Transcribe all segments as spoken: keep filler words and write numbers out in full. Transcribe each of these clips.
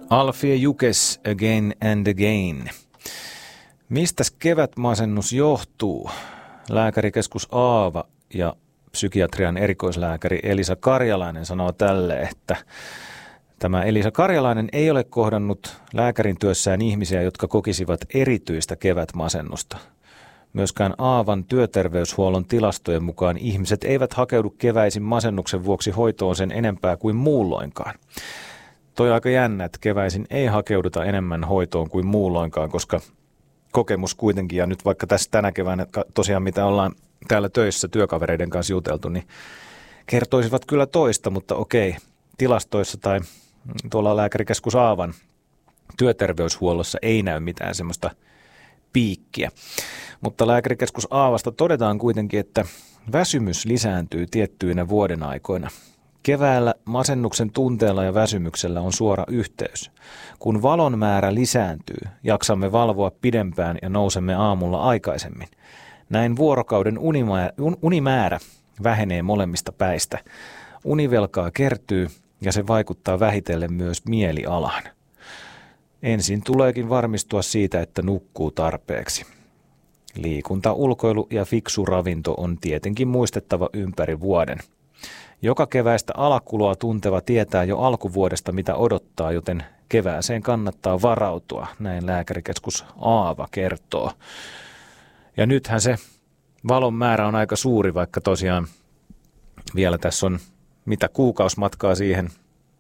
Alfie Jukes Again and Again. Mistäs kevätmasennus johtuu? Lääkärikeskus Aava ja psykiatrian erikoislääkäri Elisa Karjalainen sanoo tälle, että tämä Elisa Karjalainen ei ole kohdannut lääkärin työssään ihmisiä, jotka kokisivat erityistä kevätmasennusta. Myöskään Aavan työterveyshuollon tilastojen mukaan ihmiset eivät hakeudu keväisin masennuksen vuoksi hoitoon sen enempää kuin muulloinkaan. Toi on aika jännä, että keväisin ei hakeuduta enemmän hoitoon kuin muulloinkaan, koska kokemus kuitenkin, ja nyt vaikka tässä tänä keväänä tosiaan mitä ollaan täällä töissä työkavereiden kanssa juteltu, niin kertoisivat kyllä toista, mutta okei, tilastoissa tai tuolla lääkärikeskus Aavan työterveyshuollossa ei näy mitään semmoista piikkiä. Mutta lääkärikeskus Aavasta todetaan kuitenkin, että väsymys lisääntyy tiettyinä vuoden aikoina. Keväällä masennuksen tunteella ja väsymyksellä on suora yhteys. Kun valon määrä lisääntyy, jaksamme valvoa pidempään ja nousemme aamulla aikaisemmin. Näin vuorokauden unimäärä, unimäärä vähenee molemmista päistä. Univelkaa kertyy ja se vaikuttaa vähitellen myös mielialaan. Ensin tuleekin varmistua siitä, että nukkuu tarpeeksi. Liikunta, ulkoilu ja fiksu ravinto on tietenkin muistettava ympäri vuoden. Joka keväistä alakuloa tunteva tietää jo alkuvuodesta mitä odottaa, joten kevääseen kannattaa varautua, näin lääkärikeskus Aava kertoo. Ja nythän se valon määrä on aika suuri, vaikka tosiaan vielä tässä on mitä kuukausimatkaa siihen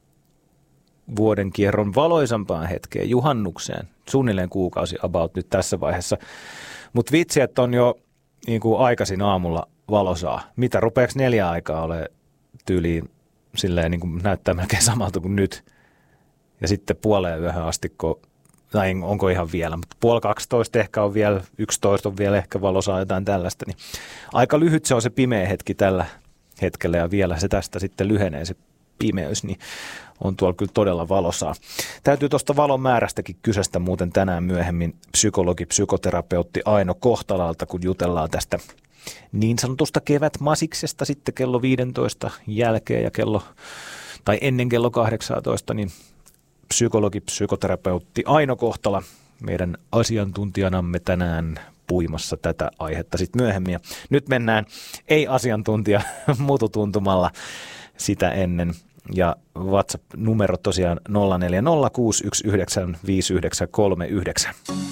vuoden kierron valoisampaan hetkeen, juhannukseen, suunnilleen kuukausi about nyt tässä vaiheessa. Mutta vitsi, että on jo niin kuin aikaisin aamulla valosaa. Mitä rupeaks neljä aikaa ole tyyliin silleen niin kuin näyttää melkein samalta kuin nyt. Ja sitten puoleen yöhön asti, kun, tai onko ihan vielä, mutta puoli kaksitoista ehkä on vielä, yksitoista on vielä ehkä valosaa jotain tällaista. Niin aika lyhyt se on se pimeä hetki tällä hetkellä ja vielä se tästä sitten lyhenee se pimeys, niin on tuolla kyllä todella valosaa. Täytyy tuosta valon määrästäkin kysästä muuten tänään myöhemmin psykologi, psykoterapeutti Aino Kohtalalta, kun jutellaan tästä niin sanotusta kevätmasiksesta sitten kello viisitoista jälkeen ja kello, tai ennen kello kahdeksantoista, niin psykologi, psykoterapeutti Aino Kohtala, meidän asiantuntijanamme tänään puimassa tätä aihetta sitten myöhemmin. Ja nyt mennään ei-asiantuntija mututuntumalla sitä ennen. Ja WhatsApp-numero tosiaan nolla neljä nolla kuusi yksi yhdeksän viisi yhdeksän kolme yhdeksän.